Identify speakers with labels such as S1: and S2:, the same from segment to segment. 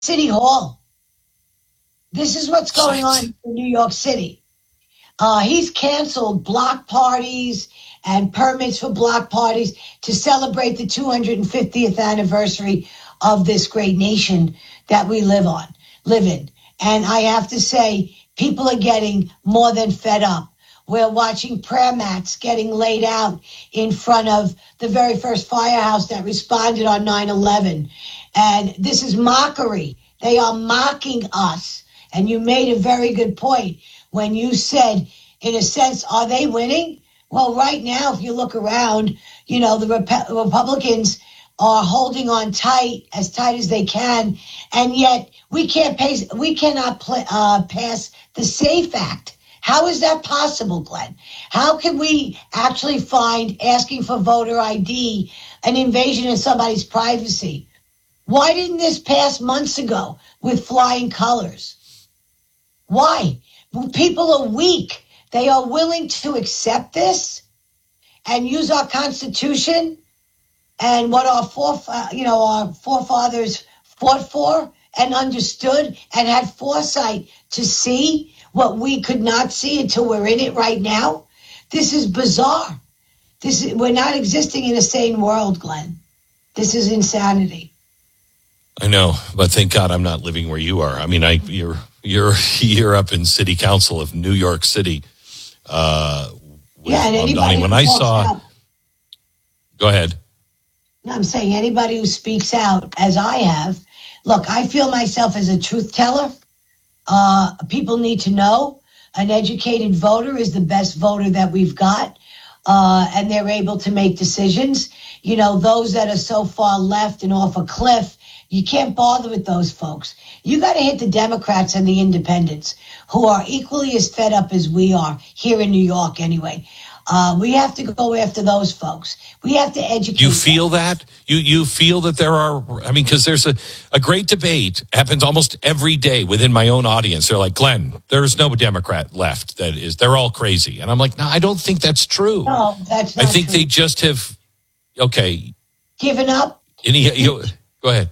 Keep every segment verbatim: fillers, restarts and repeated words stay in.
S1: City Hall. This is what's going on in New York City. Uh, he's canceled block parties and permits for block parties to celebrate the two hundred fiftieth anniversary of this great nation that we live on, live in. And I have to say, people are getting more than fed up. We're watching prayer mats getting laid out in front of the very first firehouse that responded on nine eleven. And this is mockery. They are mocking us. And you made a very good point when you said, in a sense, are they winning? Well, right now, if you look around, you know, the Rep- Republicans are holding on tight, as tight as they can, and yet we can't pay, we cannot play, uh, pass the SAFE Act. How is that possible, Glenn? How can we actually find asking for voter I D an invasion of somebody's privacy? Why didn't this pass months ago with flying colors? Why? People are weak. They are willing to accept this and use our Constitution and what our foref- you know, our forefathers fought for and understood and had foresight to see what we could not see until we're in it right now. This is bizarre. This is, we're not existing in a sane world, Glenn. This is insanity.
S2: I know, but thank God I'm not living where you are. I mean, I you're you're you're up in City Council of New York City. Uh, with,
S1: yeah, and anybody
S2: when I saw,
S1: out,
S2: go ahead.
S1: No, I'm saying anybody who speaks out, as I have. Look, I feel myself as a truth teller. Uh, people need to know an educated voter is the best voter that we've got, uh, and they're able to make decisions. You know, those that are so far left and off a cliff, you can't bother with those folks. You got to hit the Democrats and the independents who are equally as fed up as we are here in New York anyway. Uh, we have to go after those folks. We have to educate.
S2: You feel
S1: them.
S2: that? You you feel that there are, I mean, because there's a, a great debate happens almost every day within my own audience. They're like, Glenn, there's no Democrat left that is, they're all crazy. And I'm like, no, I don't think that's true.
S1: No, that's not
S2: I think
S1: true.
S2: they just have, okay.
S1: Given up.
S2: Any, you, go ahead.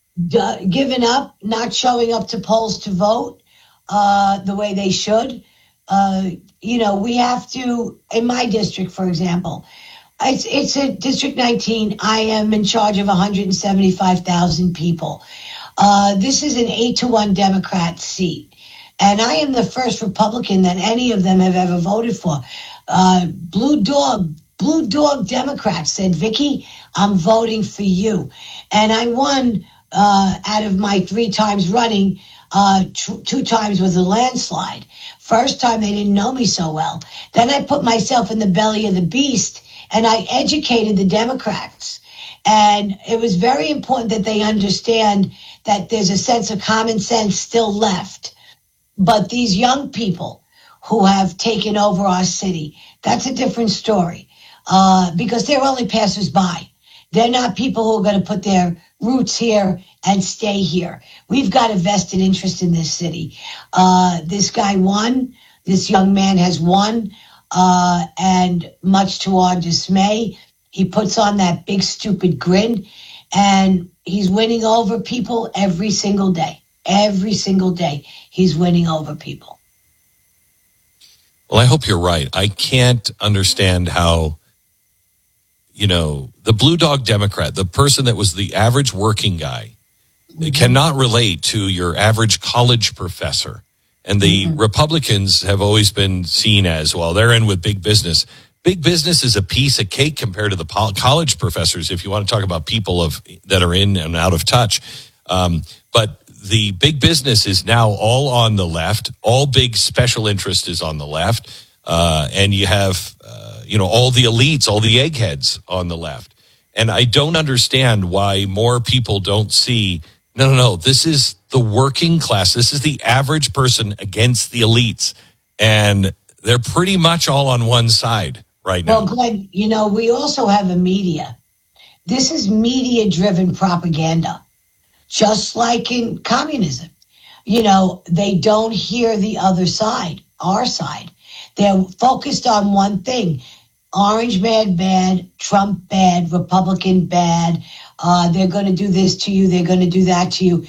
S1: D- given up, not showing up to polls to vote uh, the way they should. Uh, you know, we have to, in my district, for example, it's, it's a District nineteen. I am in charge of one hundred seventy-five thousand people. Uh, this is an eight to one Democrat seat. And I am the first Republican that any of them have ever voted for. Uh, Blue Dog, Blue Dog Democrats said, Vicky, I'm voting for you. And I won uh, out of my three times running. Uh, t- two times was a landslide. First time they didn't know me so well. Then I put myself in the belly of the beast and I educated the Democrats. And it was very important that they understand that there's a sense of common sense still left. But these young people who have taken over our city, that's a different story uh, because they're only passersby. They're not people who are going to put their roots here and stay here. We've got a vested interest in this city. Uh, this guy won. This young man has won. Uh, and much to our dismay, he puts on that big, stupid grin. And he's winning over people every single day. Every single day, he's winning over people.
S2: Well, I hope you're right. I can't understand how, you know, the Blue Dog Democrat, the person that was the average working guy, mm-hmm. cannot relate to your average college professor. And the mm-hmm. Republicans have always been seen as, well, they're in with big business. Big business is a piece of cake compared to the po- college professors, if you want to talk about people of that are in and out of touch. Um, but the big business is now all on the left. All big special interest is on the left. Uh, and you have, uh, you know, all the elites, all the eggheads on the left. And I don't understand why more people don't see, no, no, no, this is the working class. This is the average person against the elites. And they're pretty much all on one side right now.
S1: Well, Glenn, you know, we also have a media. This is media-driven propaganda, just like in communism. You know, they don't hear the other side, our side. They're focused on one thing. Orange man bad, Trump bad, Republican bad. Uh, they're going to do this to you. They're going to do that to you.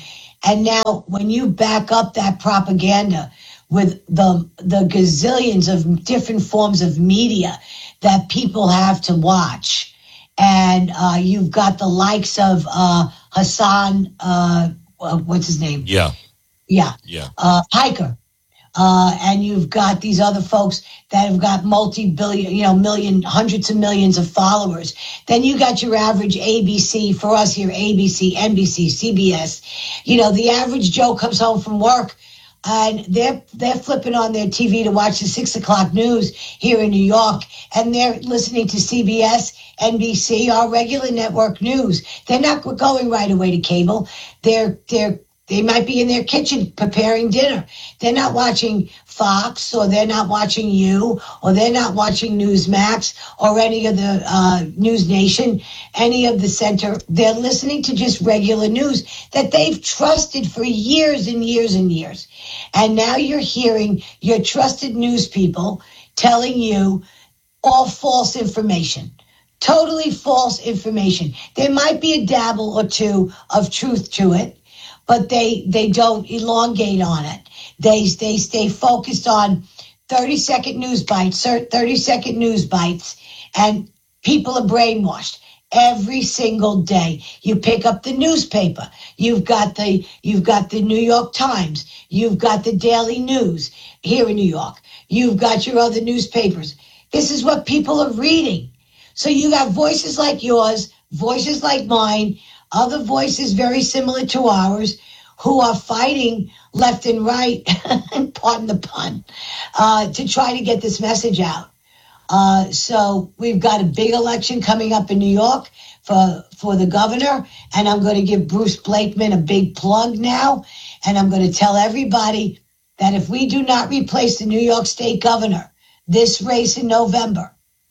S1: And now when you back up that propaganda with the the gazillions of different forms of media that people have to watch, and uh, you've got the likes of uh, Hassan, uh, what's his name?
S2: Yeah.
S1: Yeah.
S2: Yeah.
S1: Uh, Hiker. Uh, and you've got these other folks that have got multi-billion, you know, million, hundreds of millions of followers. Then you got your average A B C, for us here, A B C, N B C, C B S. You know, the average Joe comes home from work and they're they're flipping on their T V to watch the six o'clock news here in New York, and they're listening to C B S, N B C, our regular network news. They're not going right away to cable. They're they're They might be in their kitchen preparing dinner. They're not watching Fox, or they're not watching you, or they're not watching Newsmax, or any of the uh, News Nation, any of the center. They're listening to just regular news that they've trusted for years and years and years. And now you're hearing your trusted news people telling you all false information. Totally false information. There might be a dabble or two of truth to it, but they they don't elongate on it. They they stay focused on thirty second news bites, thirty second news bites, and people are brainwashed every single day. You pick up the newspaper, you've got the you've got the New York Times, you've got the Daily News here in New York, you've got your other newspapers. This is what people are reading. So you got voices like yours, voices like mine, other voices very similar to ours, who are fighting left and right, and pardon the pun, uh, to try to get this message out. Uh, so we've got a big election coming up in New York for, for the governor, and I'm going to give Bruce Blakeman a big plug now, and I'm going to tell everybody that if we do not replace the New York State governor this race in November,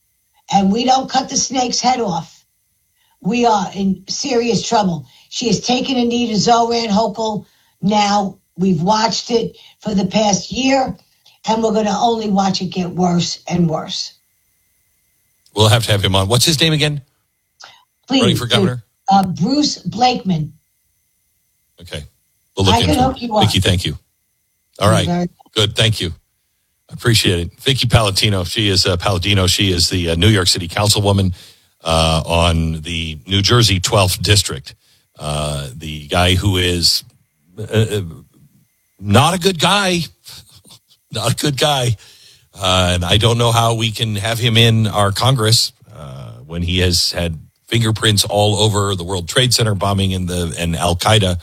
S1: and we don't cut the snake's head off, we are in serious trouble. She has taken a knee to Zoran Hochul. Now we've watched it for the past year, and we're going to only watch it get worse and worse.
S2: We'll have to have him on. What's his name again?
S1: Please,
S2: running for governor?
S1: Uh, Bruce Blakeman.
S2: Okay. We'll look
S1: I
S2: into
S1: can hook
S2: it.
S1: you up.
S2: Vicky, thank you. All right.
S1: Very-
S2: Good. Thank you. I appreciate it. Vicky Palatino. She is uh, Palladino. She is the uh, New York City Councilwoman uh, on the New Jersey twelfth District. Uh, the guy who is uh, not a good guy, not a good guy. Uh, and I don't know how we can have him in our Congress uh, when he has had fingerprints all over the World Trade Center bombing and the and Al Qaeda.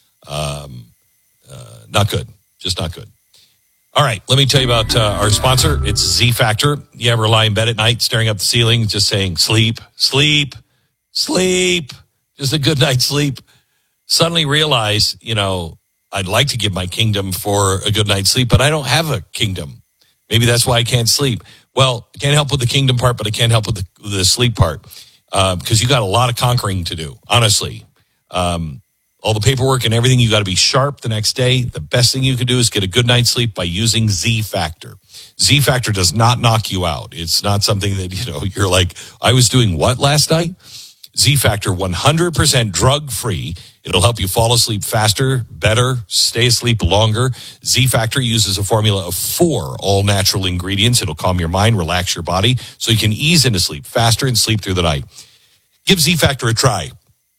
S2: Um, uh, not good, just not good. All right, let me tell you about uh, our sponsor. It's Z Factor. You ever lie in bed at night, staring up the ceiling, just saying sleep, sleep, sleep, just a good night's sleep. Suddenly realize, you know, I'd like to give my kingdom for a good night's sleep, but I don't have a kingdom. Maybe that's why I can't sleep. Well, I can't help with the kingdom part, but I can't help with the, with the sleep part uh, because you got a lot of conquering to do, honestly. Um, all the paperwork and everything, you got to be sharp the next day. The best thing you can do is get a good night's sleep by using Z Factor. Z Factor does not knock you out. It's not something that, you know, you're like, I was doing what last night? Z Factor, one hundred percent drug-free. It'll help you fall asleep faster, better, stay asleep longer. Z Factor uses a formula of four all-natural ingredients. It'll calm your mind, relax your body, so you can ease into sleep faster and sleep through the night. Give Z Factor a try.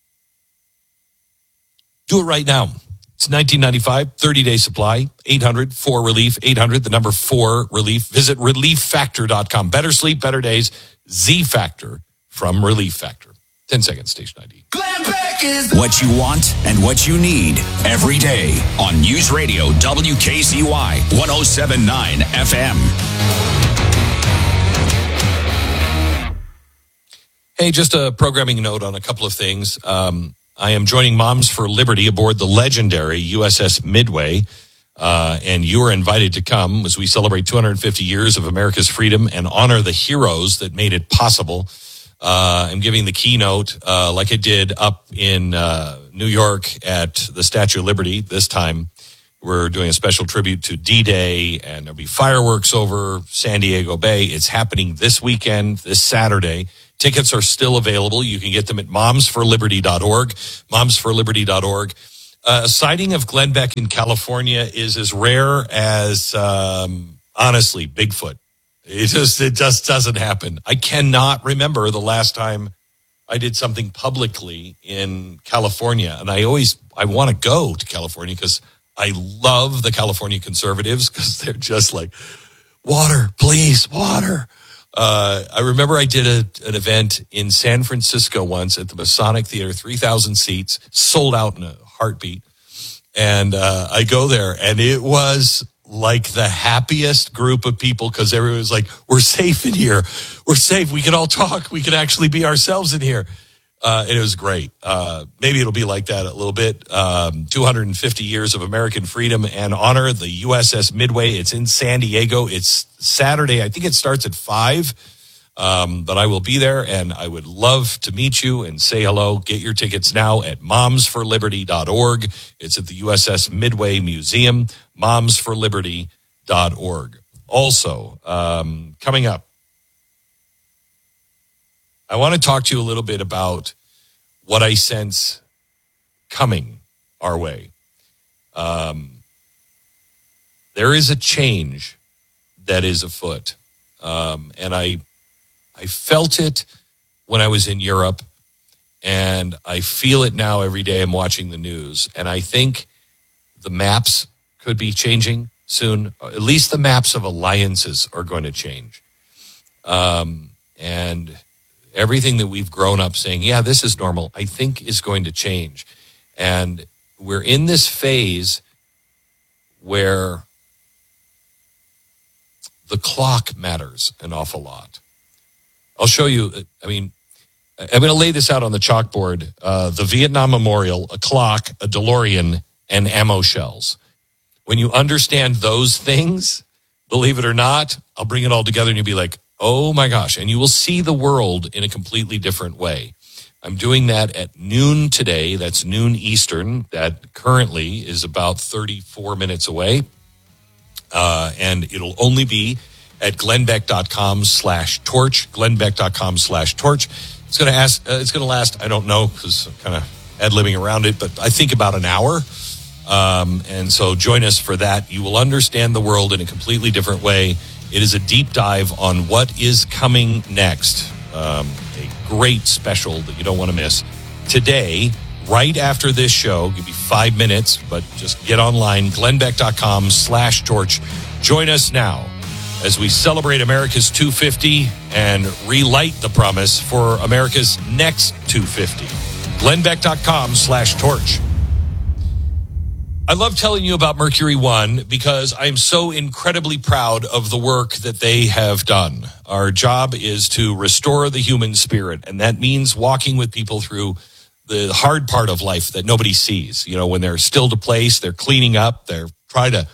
S2: Do it right now. It's nineteen ninety-five, thirty-day supply, eight hundred four relief, eight hundred, the number four relief. Visit relief factor dot com. Better sleep, better days. Z Factor from Relief Factor. ten seconds, station I D.
S3: What you want and what you need every day on News Radio W K C Y one oh seven point nine F M.
S2: Hey, just a programming note on a couple of things. Um, I am joining Moms for Liberty aboard the legendary U S S Midway, uh, and you are invited to come as we celebrate two hundred fifty years of America's freedom and honor the heroes that made it possible. Uh, I'm giving the keynote, uh, like I did up in, uh, New York at the Statue of Liberty. This time we're doing a special tribute to D-Day, and there'll be fireworks over San Diego Bay. It's happening this weekend, this Saturday. Tickets are still available. You can get them at moms for liberty dot org, moms for liberty dot org. Uh, a sighting of Glenn Beck in California is as rare as, um, honestly, Bigfoot. It just it just doesn't happen. I cannot remember the last time I did something publicly in California, and I always I want to go to California because I love the California conservatives because they're just like, water, please, water. Uh, I remember I did a, an event in San Francisco once at the Masonic Theater, three thousand seats, sold out in a heartbeat. And uh, I go there, and it was like the happiest group of people because everyone was like, we're safe in here. We're safe. We can all talk. We can actually be ourselves in here. Uh, and it was great. Uh, maybe it'll be like that a little bit. Um, two hundred fifty years of American freedom and honor, the U S S Midway. It's in San Diego. It's Saturday. I think it starts at five. Um, but I will be there, and I would love to meet you and say hello. Get your tickets now at moms for liberty dot org. It's at the U S S Midway Museum, moms for liberty dot org. Also, um, coming up, I want to talk to you a little bit about what I sense coming our way. Um, there is a change that is afoot, um, and I I felt it when I was in Europe, and I feel it now every day I'm watching the news. And I think the maps could be changing soon. At least the maps of alliances are going to change. Um, and everything that we've grown up saying, yeah, this is normal, I think is going to change. And we're in this phase where the clock matters an awful lot. I'll show you, I mean, I'm going to lay this out on the chalkboard. Uh, the Vietnam Memorial, a clock, a DeLorean, and ammo shells. When you understand those things, believe it or not, I'll bring it all together and you'll be like, oh my gosh. And you will see the world in a completely different way. I'm doing that at noon today. That's noon Eastern. That currently is about thirty-four minutes away. Uh, and it'll only be at glennbeck.com slash torch, glennbeck.com slash torch. It's going to ask, uh, it's going to last, I don't know, because I'm kind of ad-libbing around it, but I think about an hour. Um, and so join us for that. You will understand the world in a completely different way. It is a deep dive on what is coming next. Um, a great special that you don't want to miss. Today, right after this show, give me five minutes, but just get online, glennbeck.com slash torch. Join us now as we celebrate America's two fifty and relight the promise for America's next two fifty. glennbeck.com slash torch. I love telling you about Mercury One because I'm so incredibly proud of the work that they have done. Our job is to restore the human spirit, and that means walking with people through the hard part of life that nobody sees. You know, when they're still to place, they're cleaning up, they're trying to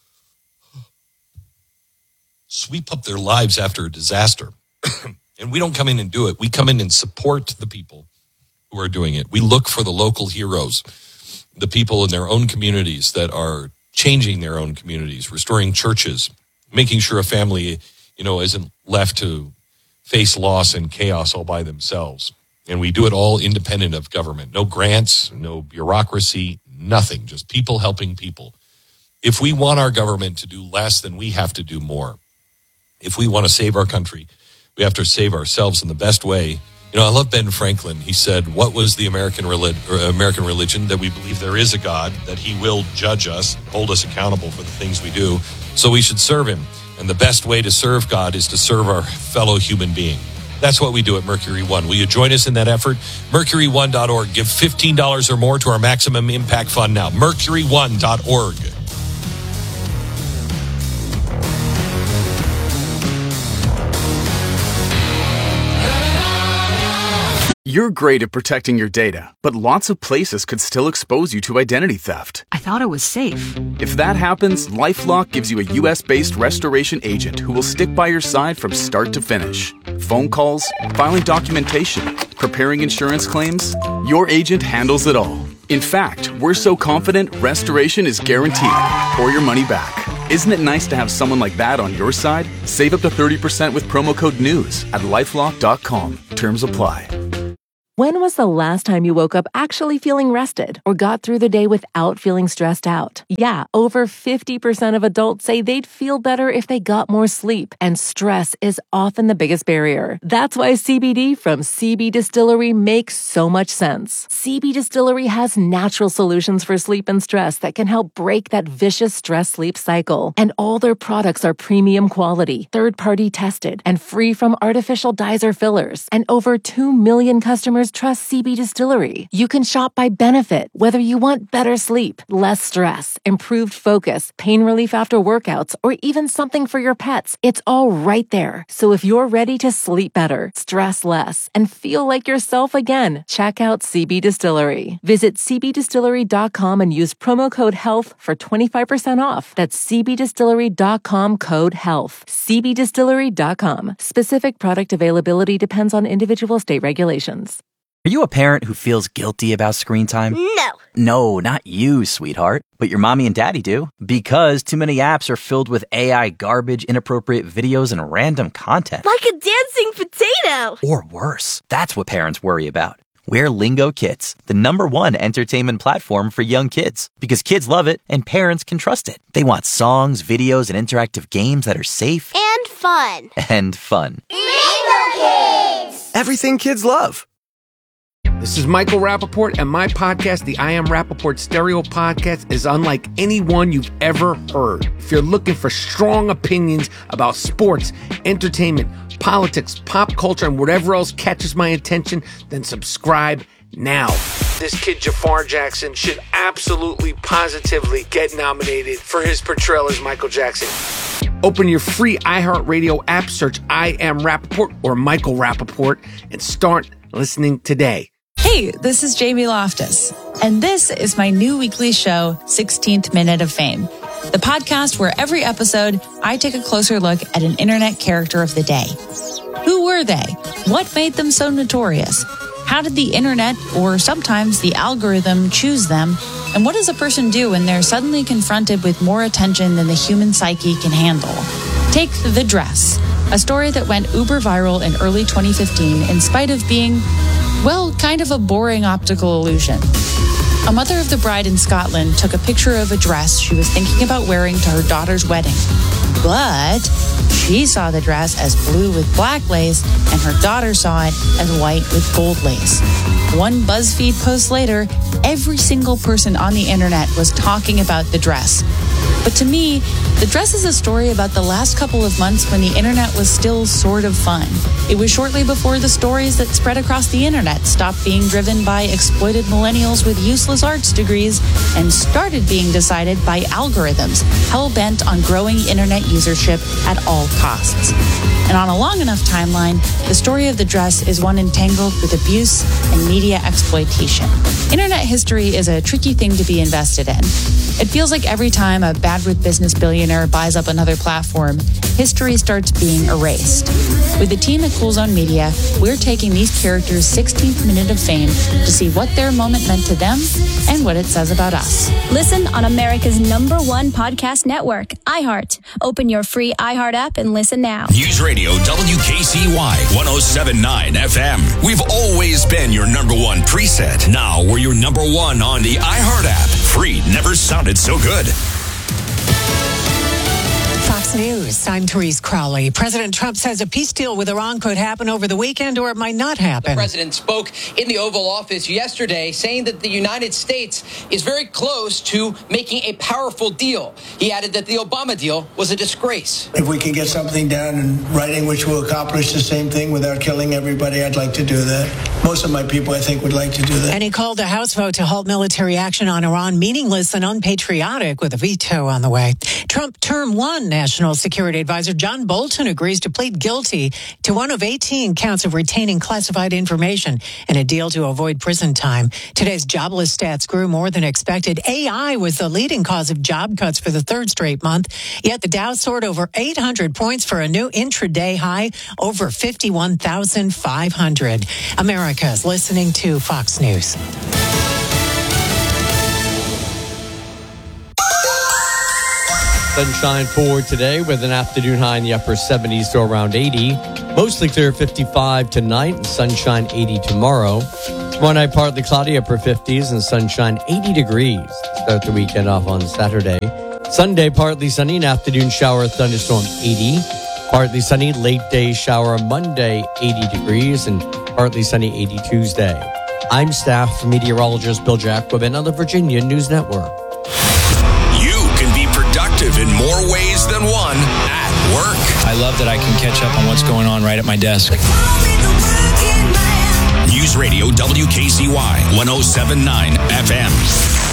S2: sweep up their lives after a disaster. And we don't come in and do it. We come in and support the people who are doing it. We look for the local heroes, the people in their own communities that are changing their own communities, restoring churches, making sure a family, you know, isn't left to face loss and chaos all by themselves. And we do it all independent of government. No grants, no bureaucracy, nothing. Just people helping people. If we want our government to do less, then we have to do more. If we want to save our country, we have to save ourselves in the best way. You know, I love Ben Franklin. He said, what was the American, relig- or American religion? That we believe there is a God, that he will judge us, hold us accountable for the things we do. So we should serve him. And the best way to serve God is to serve our fellow human being. That's what we do at Mercury One. Will you join us in that effort? mercury one dot org. Give fifteen dollars or more to our Maximum Impact Fund now. mercury one dot org.
S4: You're great at protecting your data, but lots of places could still expose you to identity theft.
S5: I thought it was safe.
S4: If that happens, LifeLock gives you a U S-based restoration agent who will stick by your side from start to finish. Phone calls, filing documentation, preparing insurance claims, your agent handles it all. In fact, we're so confident restoration is guaranteed or your money back. Isn't it nice to have someone like that on your side? Save up to thirty percent with promo code NEWS at lifelock dot com. Terms apply.
S5: When was the last time you woke up actually feeling rested or got through the day without feeling stressed out? Yeah, over fifty percent of adults say they'd feel better if they got more sleep, and stress is often the biggest barrier. That's why C B D from C B Distillery makes so much sense. C B Distillery has natural solutions for sleep and stress that can help break that vicious stress-sleep cycle. And all their products are premium quality, third-party tested, and free from artificial dyes or fillers. And over two million customers trust C B Distillery. You can shop by benefit, whether you want better sleep, less stress, improved focus, pain relief after workouts, or even something for your pets. It's all right there. So if you're ready to sleep better, stress less, and feel like yourself again, check out C B Distillery. Visit c b distillery dot com and use promo code HEALTH for twenty-five percent off. That's c b distillery dot com code HEALTH. c b distillery dot com. Specific product availability depends on individual state regulations.
S6: Are you a parent who feels guilty about screen time?
S7: No.
S6: No, not you, sweetheart. But your mommy and daddy do. Because too many apps are filled with A I garbage, inappropriate videos, and random content.
S7: Like a dancing potato.
S6: Or worse. That's what parents worry about. We're Lingo Kids, the number one entertainment platform for young kids. Because kids love it and parents can trust it. They want songs, videos, and interactive games that are safe.
S7: And fun.
S6: And fun.
S7: Lingo Kids!
S8: Everything kids love. This is Michael Rappaport, and my podcast, the I Am Rappaport Stereo Podcast, is unlike any one you've ever heard. If you're looking for strong opinions about sports, entertainment, politics, pop culture, and whatever else catches my attention, then subscribe now. This kid, Jafar Jackson, should absolutely, positively get nominated for his portrayal as Michael Jackson. Open your free iHeartRadio app, search I Am Rappaport or Michael Rappaport, and start listening today.
S9: Hey, this is Jamie Loftus, and this is my new weekly show, sixteenth Minute of Fame, the podcast where every episode I take a closer look at an internet character of the day. Who were they? What made them so notorious? How did the internet, or sometimes the algorithm, choose them? And what does a person do when they're suddenly confronted with more attention than the human psyche can handle? Take The Dress, a story that went uber viral in early twenty fifteen in spite of being, well, kind of a boring optical illusion. A mother of the bride in Scotland took a picture of a dress she was thinking about wearing to her daughter's wedding. But she saw the dress as blue with black lace, and her daughter saw it as white with gold lace. One BuzzFeed post later, every single person on the internet was talking about the dress. But to me, the dress is a story about the last couple of months when the internet was still sort of fun. It was shortly before the stories that spread across the internet stopped being driven by exploited millennials with useless arts degrees and started being decided by algorithms hell-bent on growing internet usership at all costs. And on a long enough timeline, the story of the dress is one entangled with abuse and media exploitation. Internet history is a tricky thing to be invested in. It feels like every time a bad with business billionaire buys up another platform, history starts being erased. With the team at Cool Zone Media, we're taking these characters' sixteenth minute of fame to see what their moment meant to them and what it says about us.
S10: Listen on America's number one podcast network, iHeart. Open your free iHeart app and listen now.
S3: News Radio W K C Y one oh seven point nine F M. We've always been your number one preset. Now we're your number one on the iHeart app. Free never sounded so good.
S11: Fox News, I'm Therese Crowley. President Trump says a peace deal with Iran could happen over the weekend, or it might not happen.
S12: The president spoke in the Oval Office yesterday saying that the United States is very close to making a powerful deal. He added that the Obama deal was a disgrace.
S13: If we can get something down in writing which will accomplish the same thing without killing everybody, I'd like to do that. Most of my people, I think, would like to do that.
S11: And he called a House vote to halt military action on Iran meaningless and unpatriotic, with a veto on the way. Trump term one National Security Advisor John Bolton agrees to plead guilty to one of eighteen counts of retaining classified information in a deal to avoid prison time. Today's jobless stats grew more than expected. A I was the leading cause of job cuts for the third straight month. Yet the Dow soared over eight hundred points for a new intraday high, over fifty-one thousand five hundred. America's listening to Fox News.
S14: Sunshine for today with an afternoon high in the upper seventies to around eighty. Mostly clear fifty-five tonight and sunshine eighty tomorrow. Tomorrow night, partly cloudy, upper fifties, and sunshine, eighty degrees. Start the weekend off on Saturday. Sunday, partly sunny, an afternoon shower, thunderstorm, eighty. Partly sunny, late day shower Monday, eighty degrees, and partly sunny, eighty Tuesday. I'm staff meteorologist Bill Jacobin on the Virginia News Network.
S3: You can be productive in more ways than one at work.
S15: I love that I can catch up on what's going on right at my desk.
S3: News Radio W K C Y one oh seven point nine F M.